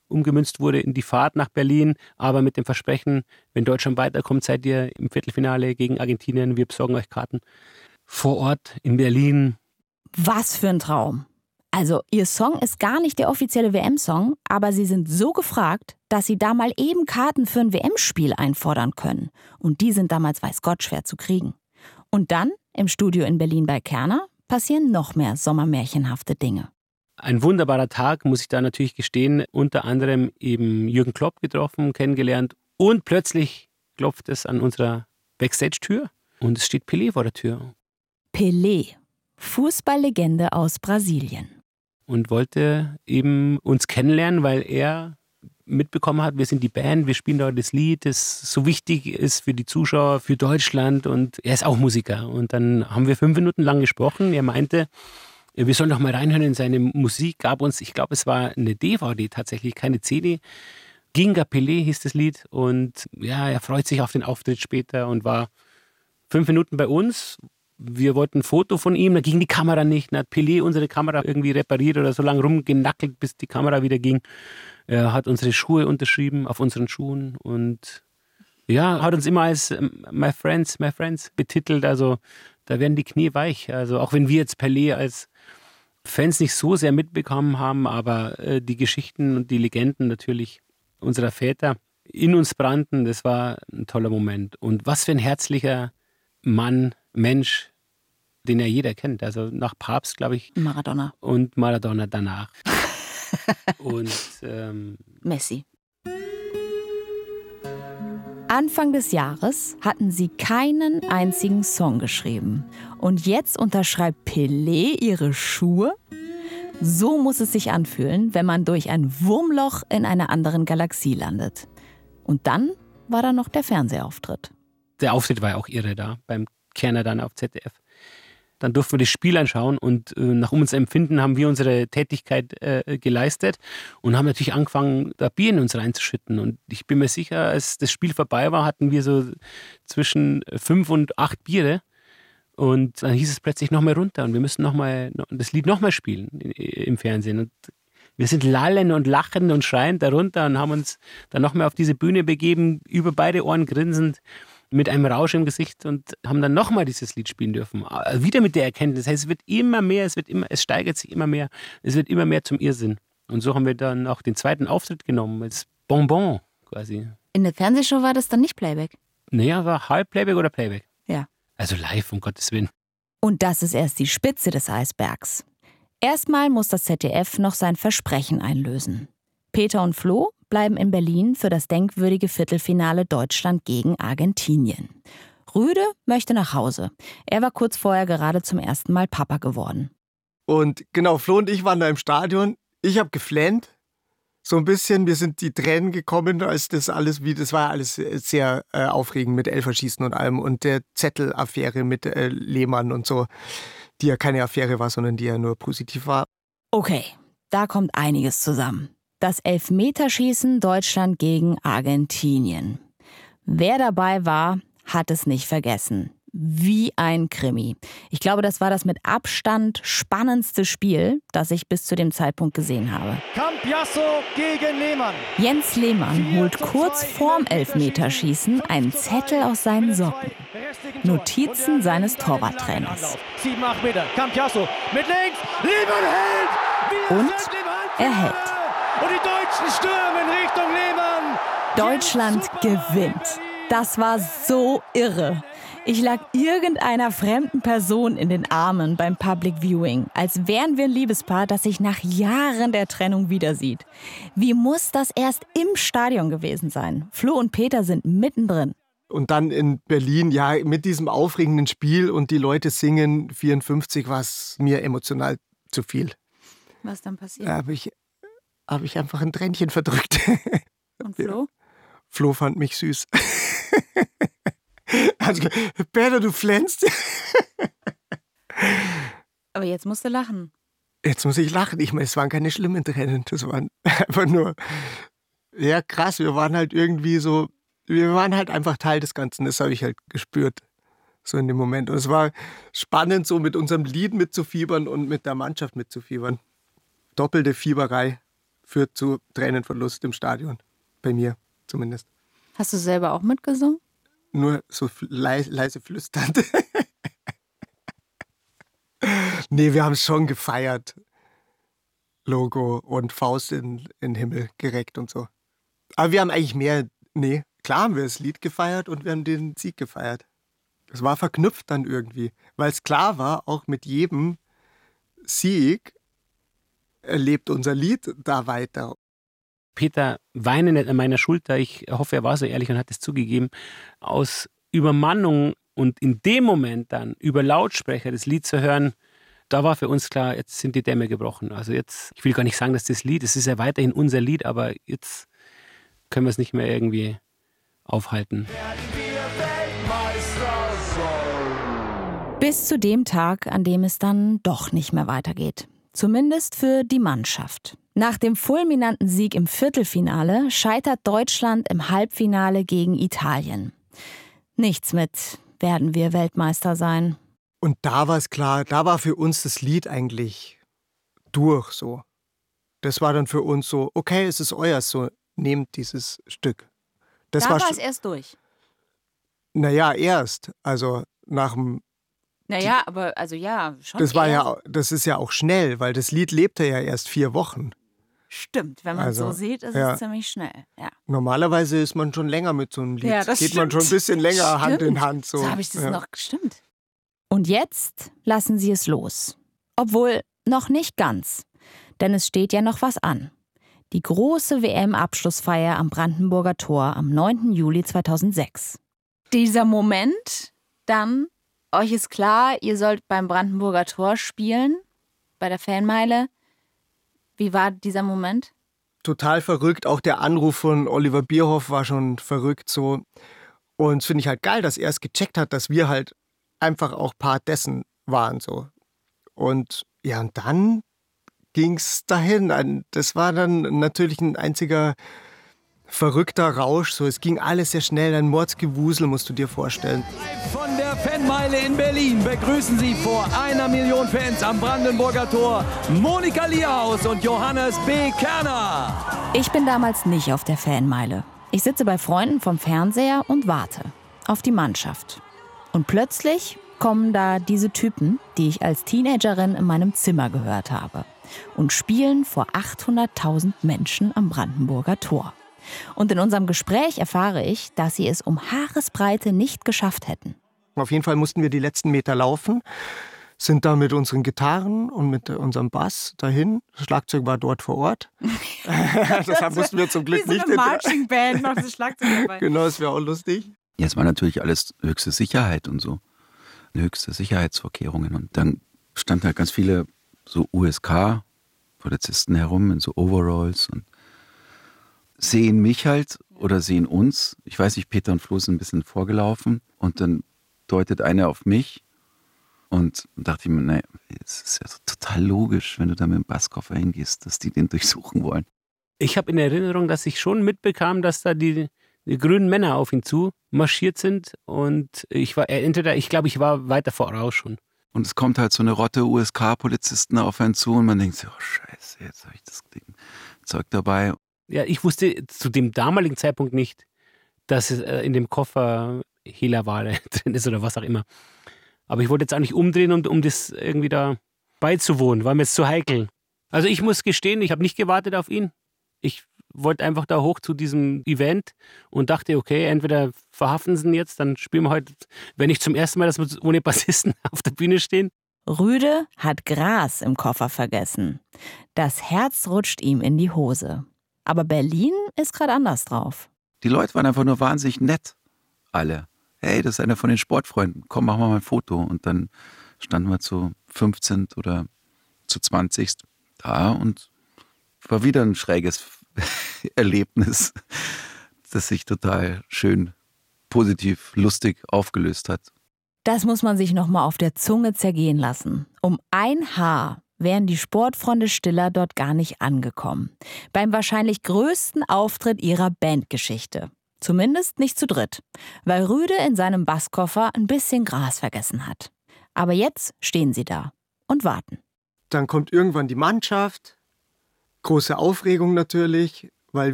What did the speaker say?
umgemünzt wurde in die Fahrt nach Berlin, aber mit dem Versprechen, wenn Deutschland weiterkommt, seid ihr im Viertelfinale gegen Argentinien, wir besorgen euch Karten vor Ort in Berlin. Was für ein Traum. Also, ihr Song ist gar nicht der offizielle WM-Song, aber sie sind so gefragt, dass sie da mal eben Karten für ein WM-Spiel einfordern können. Und die sind damals weiß Gott schwer zu kriegen. Und dann, im Studio in Berlin bei Kerner, passieren noch mehr sommermärchenhafte Dinge. Ein wunderbarer Tag, muss ich da natürlich gestehen. Unter anderem eben Jürgen Klopp getroffen, kennengelernt. Und plötzlich klopft es an unserer Backstage-Tür und es steht Pelé vor der Tür. Pelé, Fußballlegende aus Brasilien. Und wollte eben uns kennenlernen, weil er mitbekommen hat, wir sind die Band, wir spielen da das Lied, das so wichtig ist für die Zuschauer, für Deutschland, und er ist auch Musiker. Und dann haben wir 5 Minuten lang gesprochen. Er meinte, wir sollen doch mal reinhören in seine Musik, gab uns, ich glaube, es war eine DVD tatsächlich, keine CD. Ginga Pelé hieß das Lied, und ja, er freut sich auf den Auftritt später und war 5 Minuten bei uns. Wir wollten ein Foto von ihm, da ging die Kamera nicht. Dann hat Pelé unsere Kamera irgendwie repariert oder so lange rumgenackelt, bis die Kamera wieder ging. Er hat unsere Schuhe unterschrieben auf unseren Schuhen und ja, hat uns immer als my friends betitelt. Also da werden die Knie weich. Also auch wenn wir jetzt Pelé als Fans nicht so sehr mitbekommen haben, aber die Geschichten und die Legenden natürlich unserer Väter in uns brannten, das war ein toller Moment. Und was für ein herzlicher Mensch, den ja jeder kennt. Also nach Papst, glaube ich. Maradona. Und Maradona danach. Und Messi. Anfang des Jahres hatten sie keinen einzigen Song geschrieben. Und jetzt unterschreibt Pelé ihre Schuhe? So muss es sich anfühlen, wenn man durch ein Wurmloch in einer anderen Galaxie landet. Und dann war da noch der Fernsehauftritt. Der Auftritt war ja auch irre da, beim Kerner dann auf ZDF. Dann durften wir das Spiel anschauen und nach unserem Empfinden haben wir unsere Tätigkeit geleistet und haben natürlich angefangen, da Bier in uns reinzuschütten. Und ich bin mir sicher, als das Spiel vorbei war, hatten wir so zwischen 5 und 8 Biere. Und dann hieß es plötzlich noch mal runter und wir müssen das Lied noch mal spielen im Fernsehen. Und wir sind lallend und lachend und schreiend darunter und haben uns dann noch mal auf diese Bühne begeben, über beide Ohren grinsend, mit einem Rausch im Gesicht, und haben dann nochmal dieses Lied spielen dürfen. Wieder mit der Erkenntnis. Es wird immer mehr, es steigert sich immer mehr, es wird immer mehr zum Irrsinn. Und so haben wir dann auch den zweiten Auftritt genommen, als Bonbon quasi. In der Fernsehshow war das dann nicht Playback? Naja, war halb Playback oder Playback. Ja. Also live, um Gottes Willen. Und das ist erst die Spitze des Eisbergs. Erstmal muss das ZDF noch sein Versprechen einlösen. Peter und Flo bleiben in Berlin für das denkwürdige Viertelfinale Deutschland gegen Argentinien. Rüde möchte nach Hause. Er war kurz vorher gerade zum ersten Mal Papa geworden. Und genau, Flo und ich waren da im Stadion. Ich habe geflennt, so ein bisschen. Mir sind die Tränen gekommen, als das war alles sehr aufregend mit Elferschießen und allem. Und der Zettelaffäre mit Lehmann und so, die ja keine Affäre war, sondern die ja nur positiv war. Okay, da kommt einiges zusammen. Das Elfmeterschießen Deutschland gegen Argentinien. Wer dabei war, hat es nicht vergessen. Wie ein Krimi. Ich glaube, das war das mit Abstand spannendste Spiel, das ich bis zu dem Zeitpunkt gesehen habe. Cambiasso gegen Lehmann. Jens Lehmann holt kurz vorm Elfmeterschießen einen Zettel aus seinen Socken. Notizen seines Torwarttrainers. 7-8 Meter. Cambiasso mit links. Lehmann hält. Und er hält. Und die Deutschen stürmen Richtung Lehmann. Deutschland gewinnt. Das war so irre. Ich lag irgendeiner fremden Person in den Armen beim Public Viewing, als wären wir ein Liebespaar, das sich nach Jahren der Trennung wieder sieht. Wie muss das erst im Stadion gewesen sein? Flo und Peter sind mittendrin. Und dann in Berlin, ja, mit diesem aufregenden Spiel und die Leute singen 54, war es mir emotional zu viel. Was dann passiert? Habe ich einfach ein Tränchen verdrückt. Und Flo? Flo fand mich süß. Also, Peter, du flänzt. Aber jetzt musst du lachen. Jetzt muss ich lachen. Ich meine, es waren keine schlimmen Tränen. Das waren einfach nur, ja krass, wir waren halt irgendwie so, wir waren halt einfach Teil des Ganzen. Das habe ich halt gespürt, so in dem Moment. Und es war spannend, so mit unserem Lied mitzufiebern und mit der Mannschaft mitzufiebern. Doppelte Fieberei. führt zu Tränenverlust im Stadion. Bei mir zumindest. Hast du selber auch mitgesungen? Nur so leise flüsternd. Nee, wir haben es schon gefeiert. Logo und Faust in den Himmel gereckt und so. Aber wir haben eigentlich mehr, klar haben wir das Lied gefeiert und wir haben den Sieg gefeiert. Es war verknüpft dann irgendwie, weil es klar war, auch mit jedem Sieg lebt unser Lied da weiter. Peter weine nicht an meiner Schulter. Ich hoffe, er war so ehrlich und hat es zugegeben. Aus Übermannung und in dem Moment dann über Lautsprecher das Lied zu hören, da war für uns klar, jetzt sind die Dämme gebrochen. Also jetzt, ich will gar nicht sagen, dass das Lied, es ist ja weiterhin unser Lied, aber jetzt können wir es nicht mehr irgendwie aufhalten. Bis zu dem Tag, an dem es dann doch nicht mehr weitergeht. Zumindest für die Mannschaft. Nach dem fulminanten Sieg im Viertelfinale scheitert Deutschland im Halbfinale gegen Italien. Nichts mit werden wir Weltmeister sein. Und da war es klar, da war für uns das Lied eigentlich durch so. Das war dann für uns so, okay, es ist euer, so nehmt dieses Stück. Da war es erst durch. Naja, erst. Also nach dem. Naja, aber also ja, schon. Das ist ja auch schnell, weil das Lied lebte ja erst 4 Wochen. Stimmt, wenn man es so sieht, ist es ziemlich schnell. Ja. Normalerweise ist man schon länger mit so einem Lied. Ja, das geht stimmt. man schon ein bisschen länger Hand in Hand. So habe ich das noch gestimmt. Und jetzt lassen sie es los. Obwohl noch nicht ganz. Denn es steht ja noch was an. Die große WM-Abschlussfeier am Brandenburger Tor am 9. Juli 2006. Dieser Moment, dann, euch ist klar, ihr sollt beim Brandenburger Tor spielen, bei der Fanmeile. Wie war dieser Moment? Total verrückt. Auch der Anruf von Oliver Bierhoff war schon verrückt so. Und das finde ich halt geil, dass er es gecheckt hat, dass wir halt einfach auch Part dessen waren so. Und ja, und dann ging es dahin. Das war dann natürlich ein einziger verrückter Rausch. So, es ging alles sehr schnell, ein Mordsgewusel, musst du dir vorstellen. Von der Fanmeile in Berlin begrüßen Sie vor 1 Million Fans am Brandenburger Tor Monika Lierhaus und Johannes B. Kerner. Ich bin damals nicht auf der Fanmeile. Ich sitze bei Freunden vom Fernseher und warte auf die Mannschaft. Und plötzlich kommen da diese Typen, die ich als Teenagerin in meinem Zimmer gehört habe, und spielen vor 800.000 Menschen am Brandenburger Tor. Und in unserem Gespräch erfahre ich, dass sie es um Haaresbreite nicht geschafft hätten. Auf jeden Fall mussten wir die letzten Meter laufen, sind da mit unseren Gitarren und mit unserem Bass dahin. Das Schlagzeug war dort vor Ort. Deshalb mussten wir zum Glück nicht. Wie so eine Marching-Band noch das Schlagzeug dabei. Genau, das wäre auch lustig. Ja, es war natürlich alles höchste Sicherheit und so. Höchste Sicherheitsvorkehrungen. Und dann standen halt ganz viele so USK-Polizisten herum in so Overalls und sehen mich halt oder sehen uns. Ich weiß nicht, Peter und Flo sind ein bisschen vorgelaufen und dann deutet einer auf mich und dachte ich mir, naja, es ist ja so total logisch, wenn du da mit dem Basskoffer hingehst, dass die den durchsuchen wollen. Ich habe in Erinnerung, dass ich schon mitbekam, dass da die grünen Männer auf ihn zu marschiert sind und ich glaube, ich war weiter voraus schon. Und es kommt halt so eine Rotte USK-Polizisten auf einen zu und man denkt so, oh Scheiße, jetzt habe ich das Zeug dabei. Ja, ich wusste zu dem damaligen Zeitpunkt nicht, dass in dem Koffer Hehlerware drin ist oder was auch immer. Aber ich wollte jetzt auch nicht umdrehen, um das irgendwie da beizuwohnen, war mir jetzt zu heikel. Also ich muss gestehen, ich habe nicht gewartet auf ihn. Ich wollte einfach da hoch zu diesem Event und dachte, okay, entweder verhaften sie ihn jetzt, dann spielen wir heute, wenn nicht zum ersten Mal, dass wir ohne Bassisten auf der Bühne stehen. Rüde hat Gras im Koffer vergessen. Das Herz rutscht ihm in die Hose. Aber Berlin ist gerade anders drauf. Die Leute waren einfach nur wahnsinnig nett. Alle. Hey, das ist einer von den Sportfreunden. Komm, machen wir mal ein Foto. Und dann standen wir zu 15 oder zu 20 da und war wieder ein schräges Erlebnis, das sich total schön, positiv, lustig aufgelöst hat. Das muss man sich nochmal auf der Zunge zergehen lassen. Um ein Haar wären die Sportfreunde Stiller dort gar nicht angekommen. Beim wahrscheinlich größten Auftritt ihrer Bandgeschichte. Zumindest nicht zu dritt, weil Rüde in seinem Basskoffer ein bisschen Gras vergessen hat. Aber jetzt stehen sie da und warten. Dann kommt irgendwann die Mannschaft, große Aufregung natürlich.